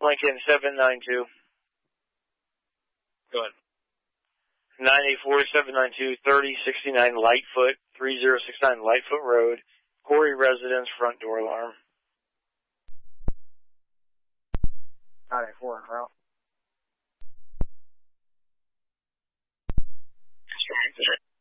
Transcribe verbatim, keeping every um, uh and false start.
Lincoln seven nine two. Go ahead. nine eight four, seven nine two, three oh six nine Lightfoot, three oh six nine Lightfoot Road, Corey Residence, front door alarm. nine eight four, route. Transit.